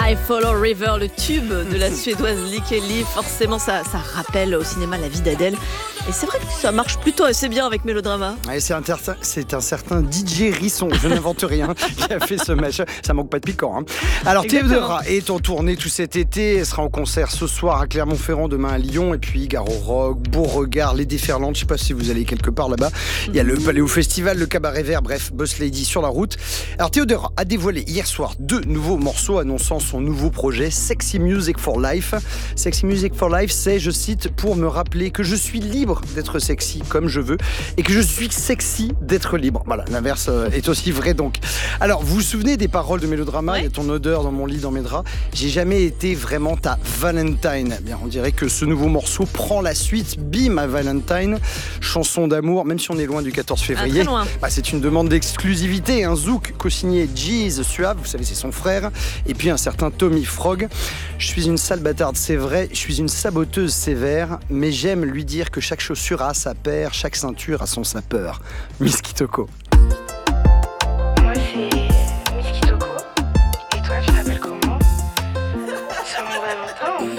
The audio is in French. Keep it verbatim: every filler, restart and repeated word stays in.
I Follow River, le tube de la suédoise Lee Kelly. Forcément, ça, ça rappelle au cinéma la vie d'Adèle. Et c'est vrai que ça marche plutôt assez bien avec Mélodrama. Ouais, c'est, un ter- c'est un certain D J Risson, je n'invente rien, qui a fait ce match. Ça manque pas de piquant. Hein. Alors, Théodora est en tournée tout cet été. Elle sera en concert ce soir à Clermont-Ferrand, demain à Lyon. Et puis, Gare au Rock, Beauregard, les Déferlantes. Je sais pas si vous allez quelque part là-bas. Il y a le Paléo Festival, le Cabaret Vert, bref, Boss Lady sur la route. Alors, Théodora a dévoilé hier soir deux nouveaux morceaux annonçant son nouveau projet Sexy Music for Life. Sexy Music for Life, c'est, je cite, pour me rappeler que je suis libre d'être sexy comme je veux et que je suis sexy d'être libre. Voilà, l'inverse est aussi vrai donc. Alors, vous vous souvenez des paroles de Mélodrama, ouais. Il y a ton odeur dans mon lit, dans mes draps. J'ai jamais été vraiment ta Valentine. Eh bien, on dirait que ce nouveau morceau prend la suite. Be My Valentine, chanson d'amour, même si on est loin du quatorze février. Ah, très loin. Bah, c'est une demande d'exclusivité. Un zouk co-signé Jeez Suave, vous savez, c'est son frère, et puis un certain Tommy Frog. Je suis une sale bâtarde, c'est vrai. Je suis une saboteuse sévère, mais j'aime lui dire que chaque chaussure a sa paire, chaque ceinture a son sapeur. Miss Kitoko. Moi, c'est